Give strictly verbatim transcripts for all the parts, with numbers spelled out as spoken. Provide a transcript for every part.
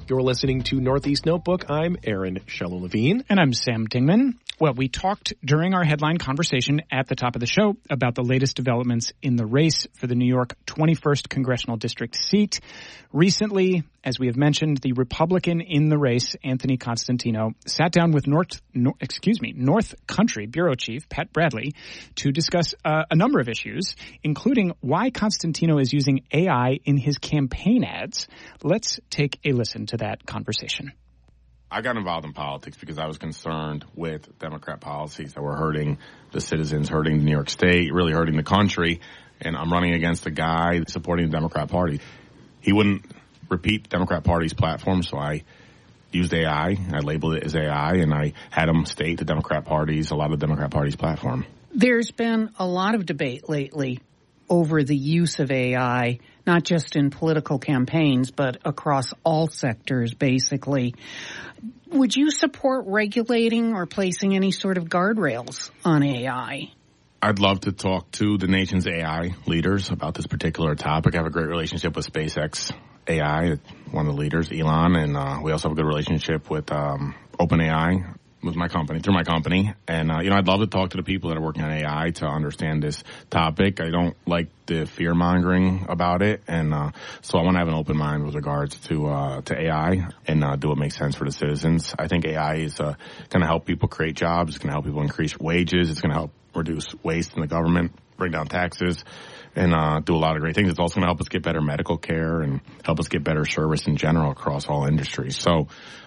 You're listening to Northeast Notebook. I'm Aaron Shello-Levine. And I'm Sam Dingman. Well, we talked during our headline conversation at the top of the show about the latest developments in the race for the New York twenty-first Congressional District seat. Recently, as we have mentioned, the Republican in the race, Anthony Constantino, sat down with North, no, excuse me, North Country Bureau Chief Pat Bradley to discuss uh, a number of issues, including why Constantino is using A I in his campaign ads. Let's take a listen to that conversation. I got involved in politics because I was concerned with Democrat policies that were hurting the citizens, hurting New York State, really hurting the country. And I'm running against a guy supporting the Democrat Party. He wouldn't repeat the Democrat Party's platform, so I used A I. I labeled it as A I, and I had him state the Democrat Party's, a lot of the Democrat Party's platform. There's been a lot of debate lately over the use of A I, not just in political campaigns, but across all sectors, basically. Would you support regulating or placing any sort of guardrails on A I? I'd love to talk to the nation's A I leaders about this particular topic. I have a great relationship with SpaceX A I, one of the leaders, Elon, and uh, we also have a good relationship with um, OpenAI, with my company, through my company. And, uh, you know, I'd love to talk to the people that are working on A I to understand this topic. I don't like the fear-mongering about it. And uh, so I want to have an open mind with regards to uh, to A I and uh, do what makes sense for the citizens. I think A I is uh, going to help people create jobs. It's going to help people increase wages. It's going to help reduce waste in the government, bring down taxes, and uh, do a lot of great things. It's also going to help us get better medical care and help us get better service in general across all industries. So,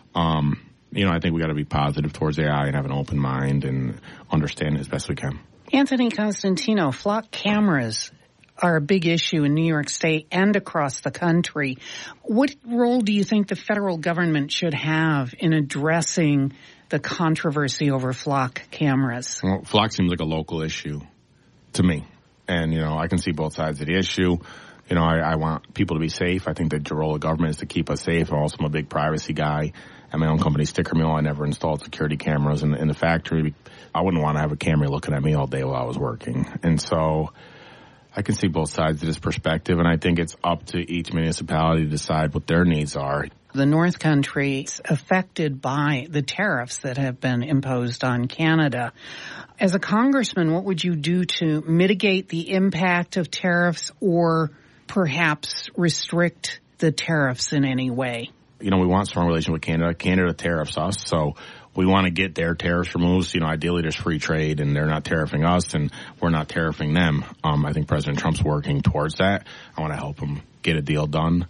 um you know, I think we got to be positive towards A I and have an open mind and understand it as best we can. Anthony Constantino, flock cameras are a big issue in New York State and across the country. What role do you think the federal government should have in addressing the controversy over flock cameras? Well, flock seems like a local issue to me. And, you know, I can see both sides of the issue. You know, I, I want people to be safe. I think the role of government is to keep us safe. I'm also a big privacy guy. At my own company, Sticker Mill, I never installed security cameras in the, in the factory. I wouldn't want to have a camera looking at me all day while I was working. And so I can see both sides of this perspective, and I think it's up to each municipality to decide what their needs are. The North Country is affected by the tariffs that have been imposed on Canada. As a congressman, what would you do to mitigate the impact of tariffs or perhaps restrict the tariffs in any way? You know, we want a strong relation with Canada. Canada tariffs us, so we want to get their tariffs removed. You know, ideally there's free trade and they're not tariffing us and we're not tariffing them. Um, I think President Trump's working towards that. I want to help him get a deal done.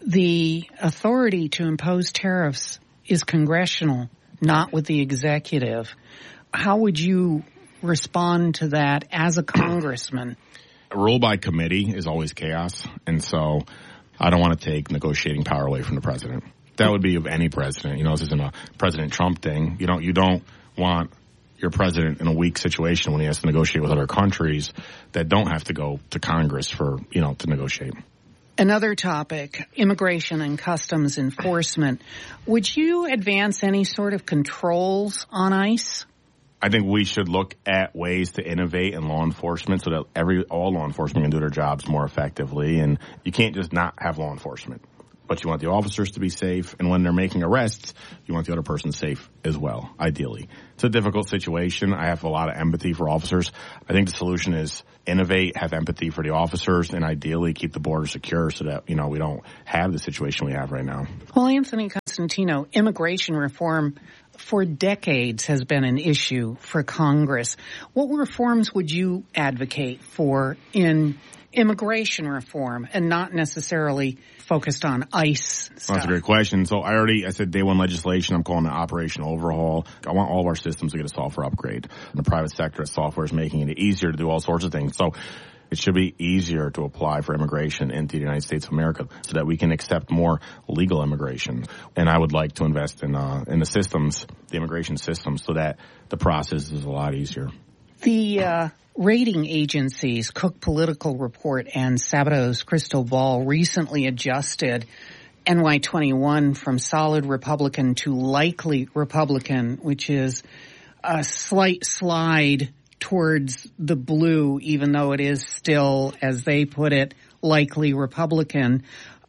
The authority to impose tariffs is congressional, not with the executive. How would you respond to that as a congressman? A rule by committee is always chaos, and so I don't want to take negotiating power away from the president. That would be of any president. You know, this isn't a President Trump thing. You don't, you don't want your president in a weak situation when he has to negotiate with other countries that don't have to go to Congress for, you know, to negotiate. Another topic, immigration and customs enforcement. Would you advance any sort of controls on ICE? I think we should look at ways to innovate in law enforcement so that every all law enforcement can do their jobs more effectively. And you can't just not have law enforcement. But you want the officers to be safe, and when they're making arrests, you want the other person safe as well, ideally. It's a difficult situation. I have a lot of empathy for officers. I think the solution is innovate, have empathy for the officers, and ideally keep the border secure so that, you know, we don't have the situation we have right now. Well, Anthony Constantino, immigration reform for decades has been an issue for Congress. What reforms would you advocate for in immigration reform and not necessarily focused on ICE stuff? Well, that's a great question. So I already, I said day one legislation, I'm calling it operational overhaul. I want all of our systems to get a software upgrade. In the private sector, software is making it easier to do all sorts of things. So it should be easier to apply for immigration into the United States of America so that we can accept more legal immigration. And I would like to invest in uh, in the systems, the immigration systems, so that the process is a lot easier. The uh, rating agencies, Cook Political Report and Sabato's Crystal Ball, recently adjusted N Y twenty-one from solid Republican to likely Republican, which is a slight slide towards the blue, even though it is still, as they put it, likely Republican.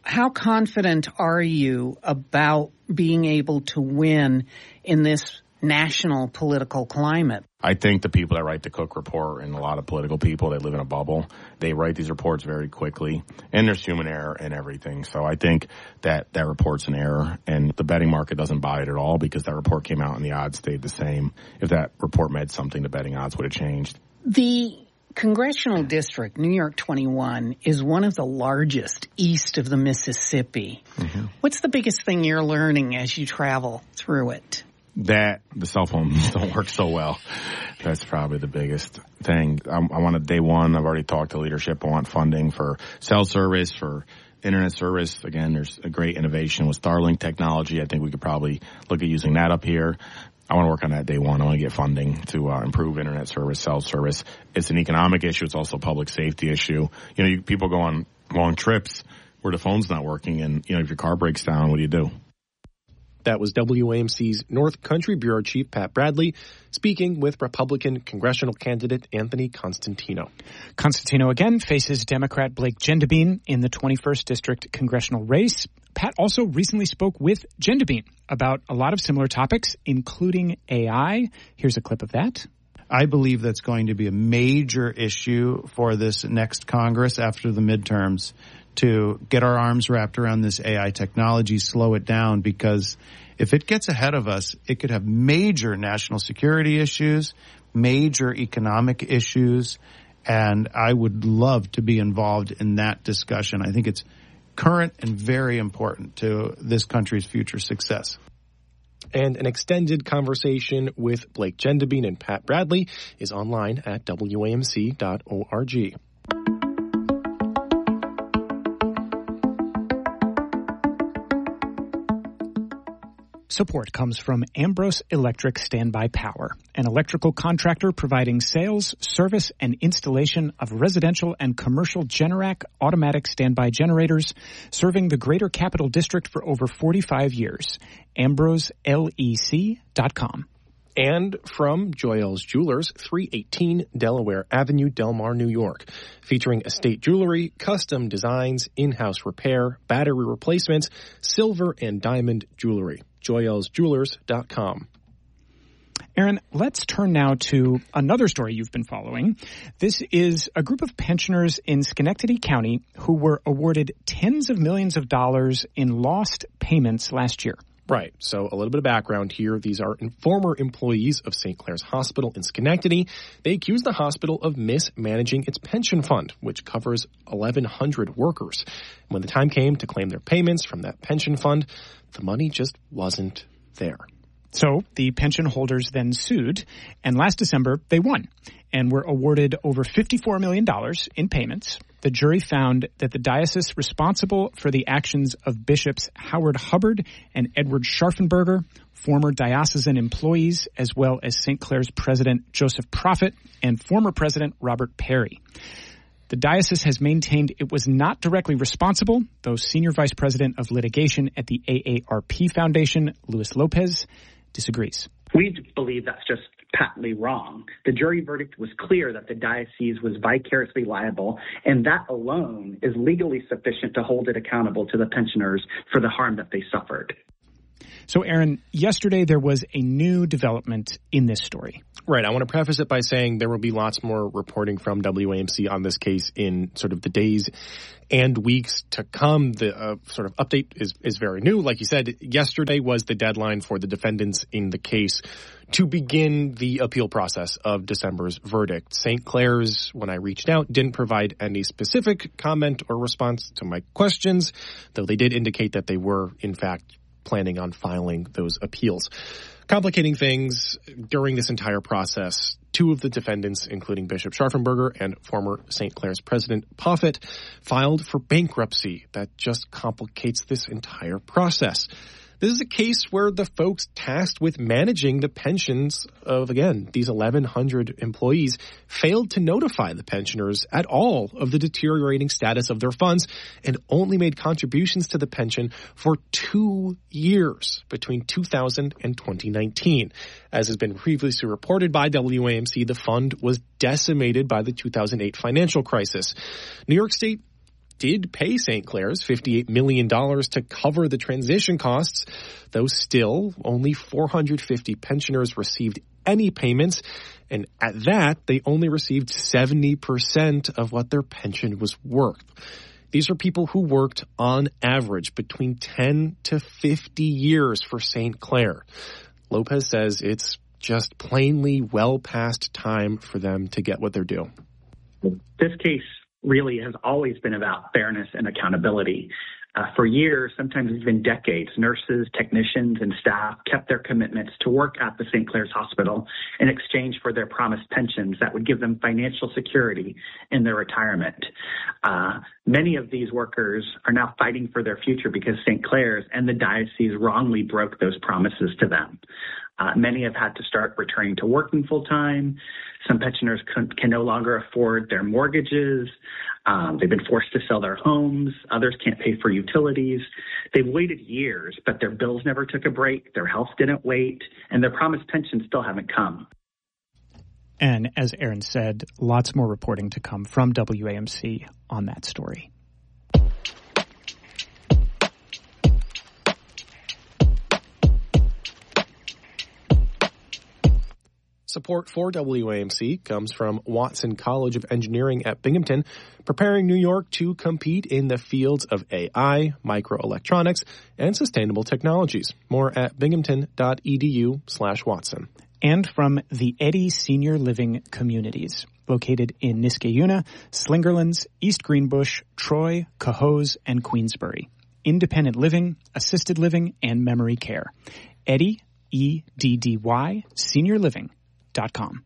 How confident are you about being able to win in this national political climate? I think the people that write the Cook report, and a lot of political people that live in a bubble, they write these reports very quickly, and there's human error in everything. So I think that that report's an error, and the betting market doesn't buy it at all because that report came out and the odds stayed the same. If that report meant something, the betting odds would have changed. The Congressional District, New York twenty-one, is one of the largest east of the Mississippi. Mm-hmm. What's the biggest thing you're learning as you travel through it? That the cell phones don't work so well. That's probably the biggest thing. I'm, I want a day one. I've already talked to leadership. I want funding for cell service, for internet service. Again, there's a great innovation with Starlink technology. I think we could probably look at using that up here. I want to work on that day one. I want to get funding to uh, improve internet service, cell service. It's an economic issue. It's also a public safety issue. You know, you, people go on long trips where the phone's not working, and, you know, if your car breaks down, what do you do? That was W A M C's North Country Bureau Chief Pat Bradley speaking with Republican congressional candidate Anthony Constantino. Constantino again faces Democrat Blake Gendebien in the twenty-first District congressional race. Pat also recently spoke with Gendebien about a lot of similar topics, including A I. Here's a clip of that. I believe that's going to be a major issue for this next Congress after the midterms, to get our arms wrapped around this A I technology, slow it down, because if it gets ahead of us, it could have major national security issues, major economic issues, and I would love to be involved in that discussion. I think it's current and very important to this country's future success. And an extended conversation with Blake Gendebien and Pat Bradley is online at W A M C dot org. Support comes from Ambrose Electric Standby Power, an electrical contractor providing sales, service, and installation of residential and commercial Generac automatic standby generators, serving the Greater Capital District for over forty-five years. ambrose L E C dot com. And from Joyel's Jewelers, three eighteen Delaware Avenue, Del Mar, New York, featuring estate jewelry, custom designs, in-house repair, battery replacements, silver and diamond jewelry. Joyels Jewelers dot com. Aaron, let's turn now to another story you've been following. This is a group of pensioners in Schenectady County who were awarded tens of millions of dollars in lost payments last year. Right. So a little bit of background here. These are former employees of Saint Clair's Hospital in Schenectady. They accuse the hospital of mismanaging its pension fund, which covers eleven hundred workers. When the time came to claim their payments from that pension fund, the money just wasn't there. So the pension holders then sued, and last December they won and were awarded over fifty-four million dollars in payments. The jury found that the diocese responsible for the actions of Bishops Howard Hubbard and Edward Scharfenberger, former diocesan employees, as well as Saint Clair's president Joseph Prophet and former president Robert Perry. The diocese has maintained it was not directly responsible, though Senior Vice President of Litigation at the A A R P Foundation, Luis Lopez, disagrees. We believe that's just patently wrong. The jury verdict was clear that the diocese was vicariously liable, and that alone is legally sufficient to hold it accountable to the pensioners for the harm that they suffered. So, Aaron, yesterday there was a new development in this story. Right. I want to preface it by saying there will be lots more reporting from W A M C on this case in sort of the days and weeks to come. The uh, sort of update is, is very new. Like you said, yesterday was the deadline for the defendants in the case to begin the appeal process of December's verdict. Saint Clair's, when I reached out, didn't provide any specific comment or response to my questions, though they did indicate that they were, in fact, planning on filing those appeals. Complicating things during this entire process, two of the defendants, including Bishop Scharfenberger and former Saint Clair's president Prophet, filed for bankruptcy. That just complicates this entire process. This is a case where the folks tasked with managing the pensions of, again, these eleven hundred employees failed to notify the pensioners at all of the deteriorating status of their funds and only made contributions to the pension for two years between two thousand and twenty nineteen. As has been previously reported by W A M C, the fund was decimated by the two thousand eight financial crisis. New York State did pay Saint Clair's fifty-eight million dollars to cover the transition costs, though still only four hundred fifty pensioners received any payments, and at that, they only received seventy percent of what their pension was worth. These are people who worked, on average, between ten to fifty years for Saint Clair. Lopez says it's just plainly well past time for them to get what they're due. This case really has always been about fairness and accountability. Uh, for years, sometimes even decades, nurses, technicians, and staff kept their commitments to work at the Saint Clair's Hospital in exchange for their promised pensions that would give them financial security in their retirement. Uh, many of these workers are now fighting for their future because Saint Clair's and the diocese wrongly broke those promises to them. Uh, many have had to start returning to working full-time. Some pensioners can, can no longer afford their mortgages. Um, they've been forced to sell their homes. Others can't pay for utilities. They've waited years, but their bills never took a break. Their health didn't wait, and their promised pensions still haven't come. And as Aaron said, lots more reporting to come from W A M C on that story. Support for W A M C comes from Watson College of Engineering at Binghamton, preparing New York to compete in the fields of A I, microelectronics, and sustainable technologies. More at binghamton.edu slash Watson. And from the Eddy Senior Living Communities, located in Niskayuna, Slingerlands, East Greenbush, Troy, Cohoes, and Queensbury. Independent living, assisted living, and memory care. Eddy, E D D Y, Senior Living. Dot com.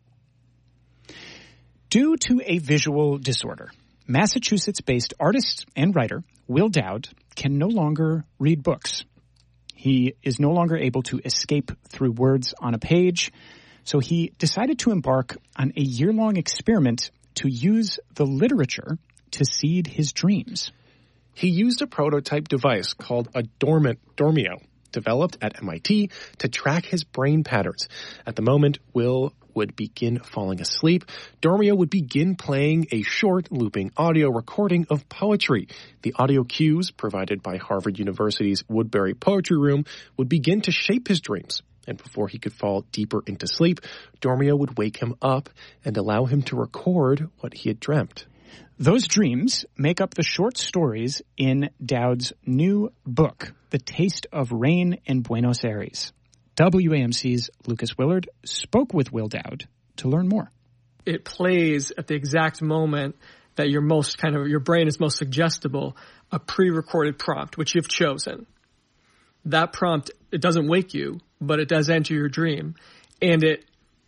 Due to a visual disorder, Massachusetts-based artist and writer Will Dowd can no longer read books. He is no longer able to escape through words on a page, so he decided to embark on a year-long experiment to use the literature to seed his dreams. He used a prototype device called a dormant Dormio, developed at M I T to track his brain patterns. At the moment, Will would begin falling asleep. Dormio would begin playing a short looping audio recording of poetry. The audio cues provided by Harvard University's Woodbury Poetry Room would begin to shape his dreams. And before he could fall deeper into sleep, Dormio would wake him up and allow him to record what he had dreamt. Those dreams make up the short stories in Dowd's new book, The Taste of Rain in Buenos Aires. W A M C's Lucas Willard spoke with Will Dowd to learn more. It plays at the exact moment that you're most kind of, your brain is most suggestible, a pre-recorded prompt, which you've chosen. That prompt, it doesn't wake you, but it does enter your dream, and it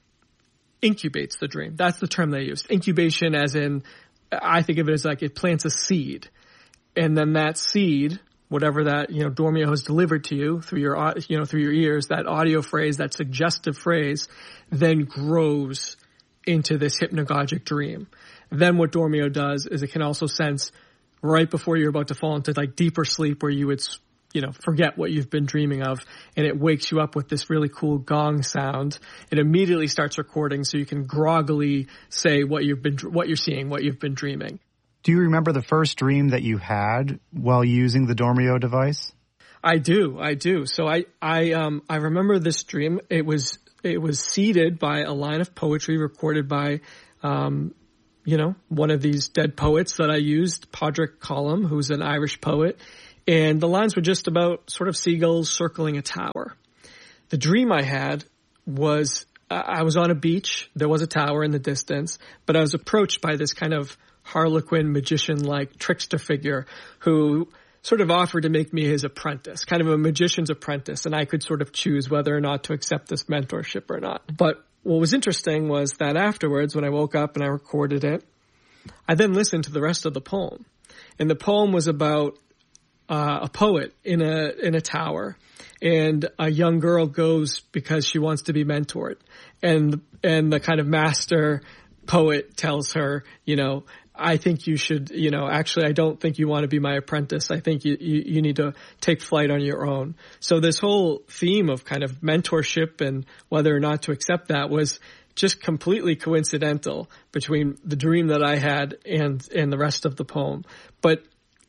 incubates the dream. That's the term they used. Incubation as in, I think of it as like it plants a seed, and then that seed, whatever that, you know, Dormio has delivered to you through your, you know, through your ears, that audio phrase, that suggestive phrase, then grows into this hypnagogic dream. Then what Dormio does is it can also sense right before you're about to fall into like deeper sleep where you would, you know, forget what you've been dreaming of, and it wakes you up with this really cool gong sound. It immediately starts recording so you can groggily say what you've been, what you're seeing, what you've been dreaming. Do you remember the first dream that you had while using the Dormio device? I do, I do. So I, I, um, I remember this dream. It was, it was seeded by a line of poetry recorded by, um, you know, one of these dead poets that I used, Padraig Colum, who's an Irish poet. And the lines were just about sort of seagulls circling a tower. The dream I had was, uh, I was on a beach. There was a tower in the distance, but I was approached by this kind of Harlequin magician-like trickster figure who sort of offered to make me his apprentice, kind of a magician's apprentice, and I could sort of choose whether or not to accept this mentorship or not. But what was interesting was that afterwards, when I woke up and I recorded it, I then listened to the rest of the poem. And the poem was about uh, a poet in a in a tower, and a young girl goes because she wants to be mentored. And and the kind of master poet tells her, you know, I think you should, you know, actually, I don't think you want to be my apprentice. I think you, you, you need to take flight on your own. So this whole theme of kind of mentorship and whether or not to accept that was just completely coincidental between the dream that I had and, and the rest of the poem. But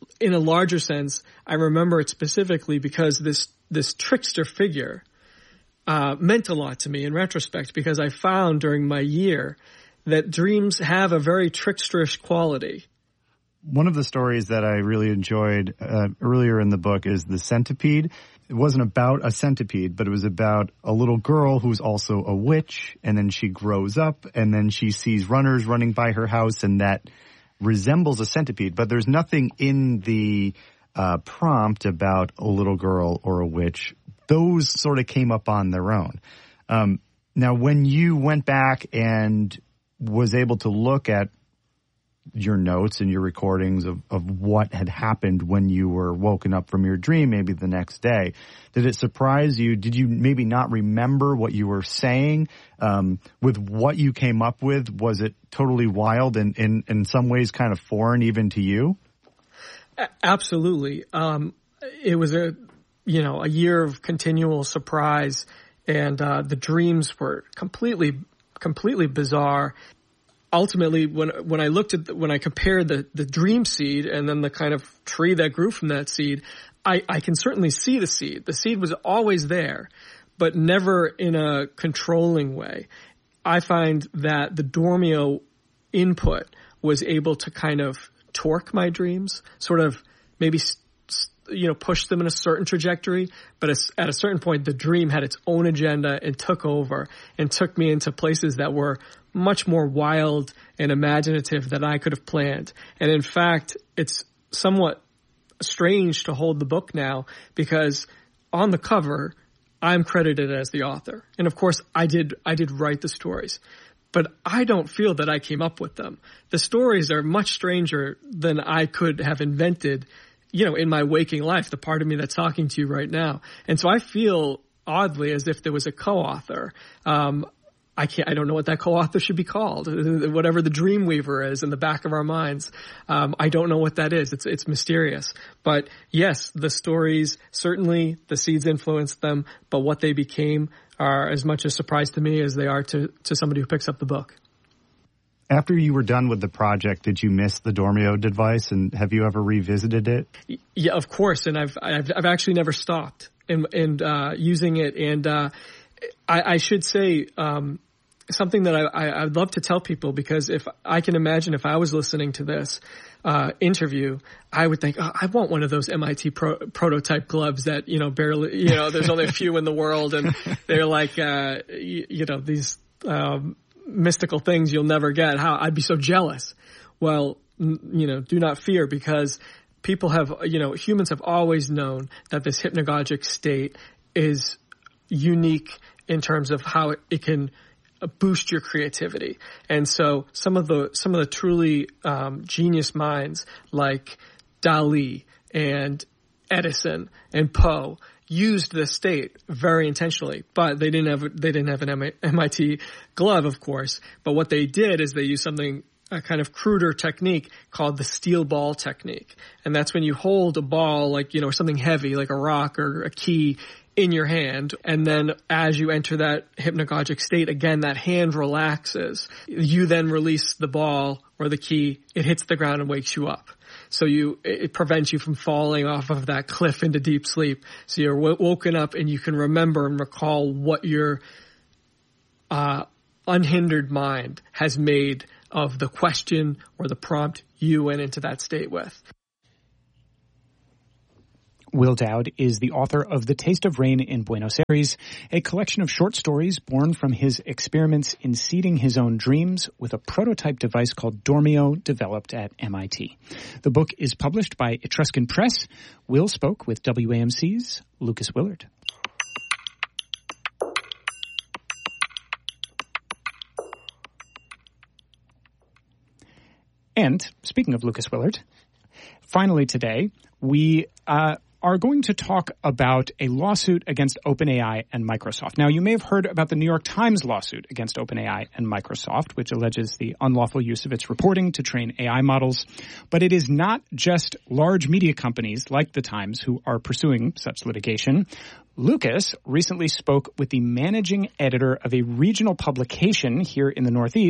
in a larger sense, I remember it specifically because this this trickster figure uh, meant a lot to me in retrospect, because I found during my year that dreams have a very tricksterish quality. One of the stories that I really enjoyed uh, earlier in the book is The Centipede. It wasn't about a centipede, but it was about a little girl who's also a witch, and then she grows up, and then she sees runners running by her house, and that resembles a centipede. But there's nothing in the uh, prompt about a little girl or a witch. Those sort of came up on their own. Um, now, when you went back and was able to look at your notes and your recordings of, of what had happened when you were woken up from your dream maybe the next day, did it surprise you? Did you maybe not remember what you were saying? Um, with what you came up with, was it totally wild and in, in some ways kind of foreign even to you? Absolutely. Um, it was a, you know, a year of continual surprise, and uh, the dreams were completely, completely bizarre. Ultimately, when when I looked at the, when I compared the, the dream seed and then the kind of tree that grew from that seed, I, I can certainly see the seed. The seed was always there, but never in a controlling way. I find that the Dormio input was able to kind of torque my dreams, sort of maybe you know push them in a certain trajectory, but at a certain point, the dream had its own agenda and took over and took me into places that were much more wild and imaginative than I could have planned. And in fact, it's somewhat strange to hold the book now, because on the cover, I'm credited as the author. And of course, I did, I did write the stories, but I don't feel that I came up with them. The stories are much stranger than I could have invented, you know, in my waking life, the part of me that's talking to you right now. And so I feel oddly as if there was a co-author. Um, I can't, I don't know what that co-author should be called. Whatever the Dreamweaver is in the back of our minds. Um, I don't know what that is. It's, it's mysterious. But yes, the stories, certainly the seeds influenced them, but what they became are as much a surprise to me as they are to, to somebody who picks up the book. After you were done with the project, did you miss the Dormio device, and have you ever revisited it? Yeah, of course. And I've, I've, I've actually never stopped in, in, uh, using it. And, uh, I, I should say, um, something that I, I, I'd love to tell people, because if I can imagine if I was listening to this uh, interview, I would think, oh, I want one of those M I T pro, prototype gloves that, you know, barely, you know, there's only a few in the world, and they're like, uh, you, you know, these um, mystical things you'll never get. How I'd be so jealous. Well, n- you know, do not fear, because people have, you know, humans have always known that this hypnagogic state is unique in terms of how it, it can boost your creativity. And so some of the some of the truly um, genius minds like Dali and Edison and Poe used this state very intentionally, but they didn't have they didn't have an M I T glove, of course. But what they did is they used something, a kind of cruder technique called the steel ball technique. And that's when you hold a ball, like, you know, something heavy like a rock or a key, in your hand, and then as you enter that hypnagogic state, again, that hand relaxes. You then release the ball or the key, it hits the ground and wakes you up. So you, it prevents you from falling off of that cliff into deep sleep. So you're w- woken up and you can remember and recall what your uh, unhindered mind has made of the question or the prompt you went into that state with. Will Dowd is the author of The Taste of Rain in Buenos Aires, a collection of short stories born from his experiments in seeding his own dreams with a prototype device called Dormio developed at M I T. The book is published by Etruscan Press. Will spoke with W A M C's Lucas Willard. And speaking of Lucas Willard, finally today, we uh, are going to talk about a lawsuit against OpenAI and Microsoft. Now, you may have heard about the New York Times lawsuit against OpenAI and Microsoft, which alleges the unlawful use of its reporting to train A I models. But it is not just large media companies like the Times who are pursuing such litigation. Lucas recently spoke with the managing editor of a regional publication here in the Northeast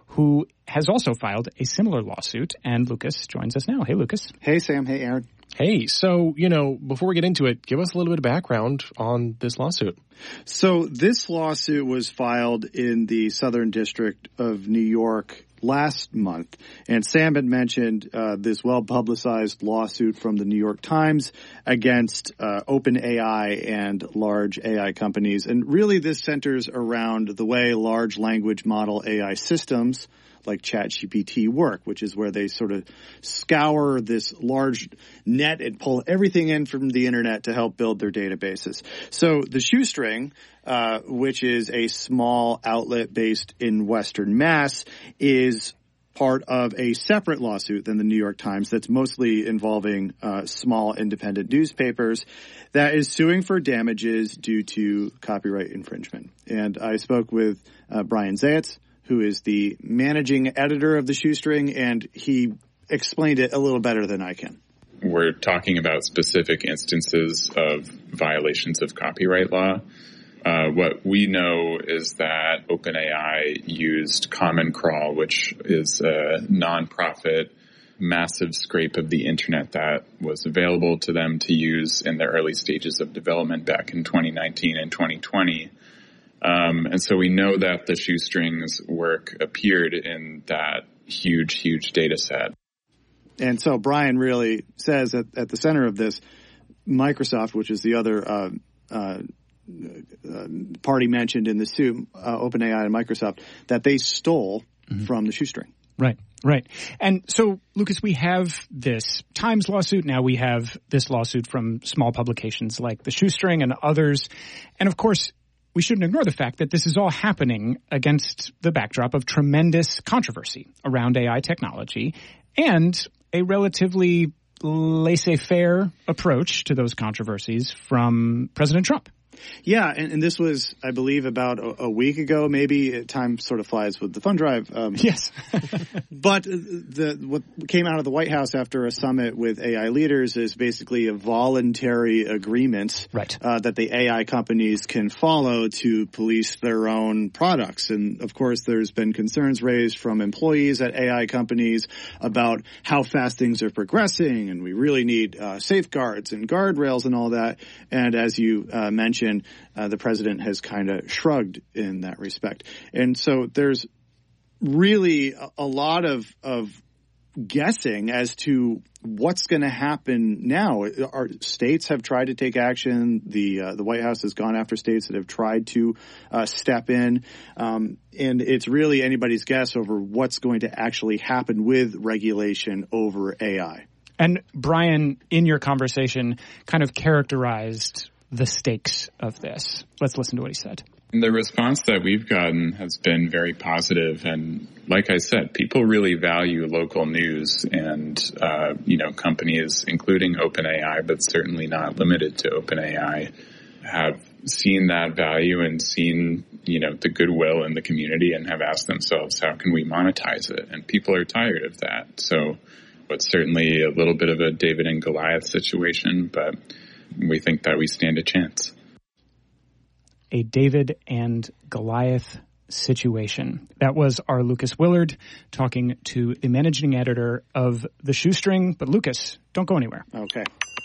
who has also filed a similar lawsuit. And Lucas joins us now. Hey, Lucas. Hey, Sam. Hey, Aaron. Hey, so, you know, before we get into it, give us a little bit of background on this lawsuit. So this lawsuit was filed in the Southern District of New York last month. And Sam had mentioned uh, this well-publicized lawsuit from the New York Times against uh, OpenAI and large A I companies. And really this centers around the way large language model A I systems like ChatGPT work, which is where they sort of scour this large net and pull everything in from the internet to help build their databases. So the Shoestring, uh, which is a small outlet based in Western Mass, is part of a separate lawsuit than the New York Times that's mostly involving uh, small independent newspapers that is suing for damages due to copyright infringement. And I spoke with uh, Brian Zayats, who is the managing editor of the Shoestring, and he explained it a little better than I can. We're talking about specific instances of violations of copyright law. Uh, what we know is that OpenAI used Common Crawl, which is a nonprofit massive scrape of the internet that was available to them to use in the early stages of development back in twenty nineteen and twenty twenty. Um, and so we know that the Shoestring's work appeared in that huge, huge data set. And so Brian really says that at the center of this, Microsoft, which is the other uh, uh, uh, party mentioned in the suit, uh, OpenAI and Microsoft, that they stole mm-hmm. from the Shoestring. Right, right. And so, Lucas, we have this Times lawsuit. Now we have this lawsuit from small publications like the Shoestring and others. And of course, we shouldn't ignore the fact that this is all happening against the backdrop of tremendous controversy around A I technology and a relatively laissez-faire approach to those controversies from President Trump. Yeah, and, and this was, I believe, about a, a week ago. Maybe time sort of flies with the fun drive. Um, yes. But the what came out of the White House after a summit with A I leaders is basically a voluntary agreement right. uh, that the A I companies can follow to police their own products. And, of course, there's been concerns raised from employees at A I companies about how fast things are progressing, and we really need uh, safeguards and guardrails and all that. And as you uh, mentioned, Uh, the president has kind of shrugged in that respect. And so there's really a, a lot of, of guessing as to what's going to happen now. Our states have tried to take action. The uh, the White House has gone after states that have tried to uh, step in. Um, and it's really anybody's guess over what's going to actually happen with regulation over A I. And Brian, in your conversation, kind of characterized the stakes of this. Let's listen to what he said. The response that we've gotten has been very positive, and like I said, people really value local news, and uh, you know, companies, including OpenAI, but certainly not limited to OpenAI, have seen that value and seen, you know, the goodwill in the community and have asked themselves, how can we monetize it? And people are tired of that. So it's certainly a little bit of a David and Goliath situation, but we think that we stand a chance. A David and Goliath situation. That was our Lucas Willard talking to the managing editor of The Shoestring. But Lucas, don't go anywhere. Okay.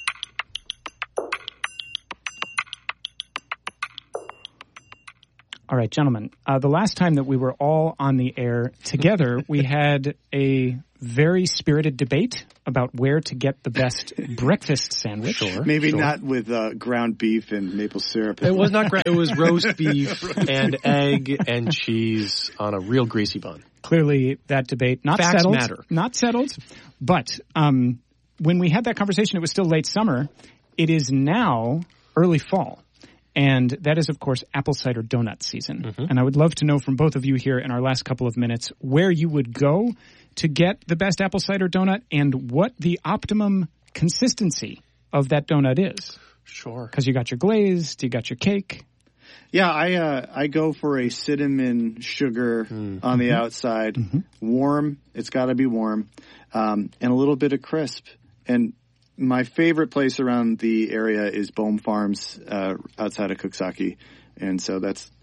All right, gentlemen. Uh, the last time that we were all on the air together, we had a very spirited debate about where to get the best breakfast sandwich. Sure, Maybe sure. not with uh, ground beef and maple syrup. It was not ground. It was roast beef and egg and cheese on a real greasy bun. Clearly, that debate not Facts settled. matter. Not settled. But um, when we had that conversation, it was still late summer. It is now early fall. And that is, of course, apple cider donut season. Mm-hmm. And I would love to know from both of you here in our last couple of minutes where you would go to get the best apple cider donut and what the optimum consistency of that donut is. Sure. Because you got your glazed, you got your cake. Yeah, I uh, I go for a cinnamon sugar mm-hmm. on the outside, mm-hmm. warm. It's got to be warm, um, and a little bit of crisp. And my favorite place around the area is Bohm Farms uh, outside of Cooksaki, and so that's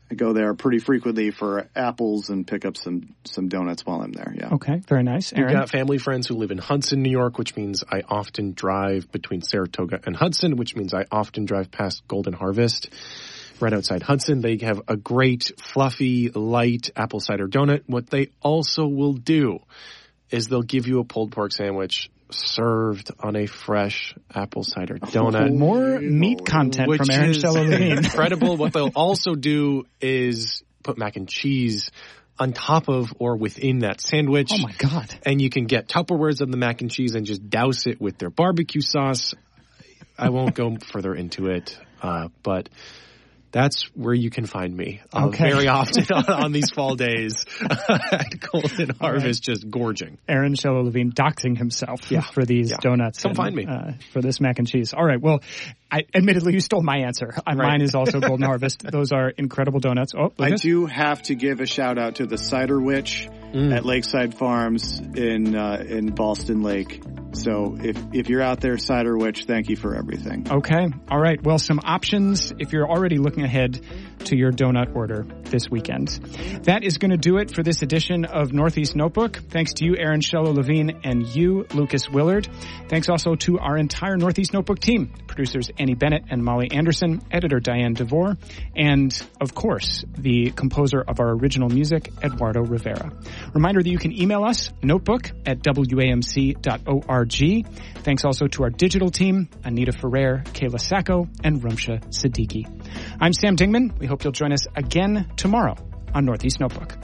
I go there pretty frequently for apples and pick up some, some donuts while I'm there. Yeah. Okay. Very nice. We've Aaron? got family friends who live in Hudson, New York, which means I often drive between Saratoga and Hudson, which means I often drive past Golden Harvest. Right outside Hudson, they have a great, fluffy, light apple cider donut. What they also will do is they'll give you a pulled pork sandwich served on a fresh apple cider donut. Oh, more meat content which from Aaron is Shella-Levine. Incredible. What they'll also do is put mac and cheese on top of or within that sandwich. Oh, my God. And you can get Tupperwares of the mac and cheese and just douse it with their barbecue sauce. I won't go further into it, uh, but... that's where you can find me uh, okay. very often on, on these fall days at Golden Harvest, right. Just gorging. Aaron Shella-Levine doxing himself yeah. for these yeah. donuts. Come and, find me. Uh, for this mac and cheese. All right. Well, I, admittedly, you stole my answer. Right. Mine is also Golden Harvest. Those are incredible donuts. Oh, Lucas? I do have to give a shout out to the Cider Witch mm. at Lakeside Farms in uh, in Ballston Lake. So if if you're out there, Cider Witch, thank you for everything. Okay. All right. Well, some options if you're already looking ahead to your donut order this weekend. That is going to do it for this edition of Northeast Notebook. Thanks to you, Aaron Shella-Levine, and you, Lucas Willard. Thanks also to our entire Northeast Notebook team, producers Annie Bennett and Molly Anderson, editor Diane DeVore, and, of course, the composer of our original music, Eduardo Rivera. Reminder that you can email us, notebook at w a m c dot org. Thanks also to our digital team, Anita Ferrer, Kayla Sacco, and Rumsha Siddiqui. I'm Sam Dingman. We hope you'll join us again tomorrow on Northeast Notebook.